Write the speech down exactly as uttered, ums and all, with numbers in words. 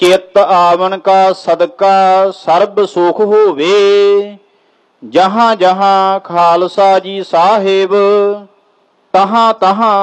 ਚਿੱਤ ਆਵਨ ਕਾ ਸਦਕਾ ਸਰਬ ਸੁਖ ਹੋਵੇ। ਜਹਾਂ ਜਹਾਂ ਖਾਲਸਾ ਜੀ ਸਾਹਿਬ, ਤਹਾਂ ਤਹਾਂ